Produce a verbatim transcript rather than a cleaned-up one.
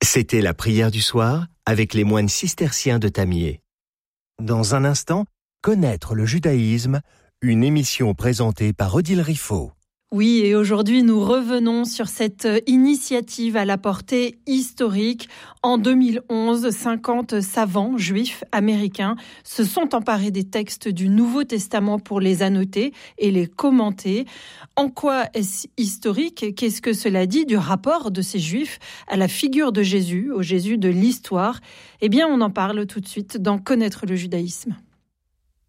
C'était la prière du soir avec les moines cisterciens de Tamier. Dans un instant, connaître le judaïsme, une émission présentée par Odile Riffaut. Oui, et aujourd'hui, nous revenons sur cette initiative à la portée historique. En deux mille onze, cinquante savants juifs américains se sont emparés des textes du Nouveau Testament pour les annoter et les commenter. En quoi est-ce historique ? Qu'est-ce que cela dit du rapport de ces juifs à la figure de Jésus, au Jésus de l'histoire ? Eh bien, on en parle tout de suite dans Connaître le judaïsme.